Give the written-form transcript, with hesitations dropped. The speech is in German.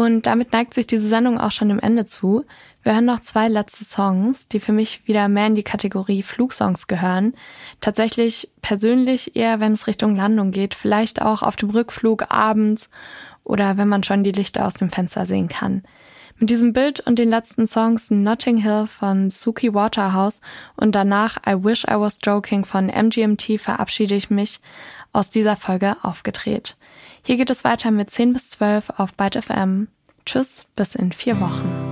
Und damit neigt sich diese Sendung auch schon dem Ende zu. Wir hören noch 2 letzte Songs, die für mich wieder mehr in die Kategorie Flugsongs gehören. Tatsächlich persönlich eher, wenn es Richtung Landung geht, vielleicht auch auf dem Rückflug abends oder wenn man schon die Lichter aus dem Fenster sehen kann. Mit diesem Bild und den letzten Songs Notting Hill von Suki Waterhouse und danach I Wish I Was Joking von MGMT verabschiede ich mich aus dieser Folge Aufgedreht. Hier geht es weiter mit 10 bis 12 auf Byte FM. Tschüss, bis in 4 Wochen.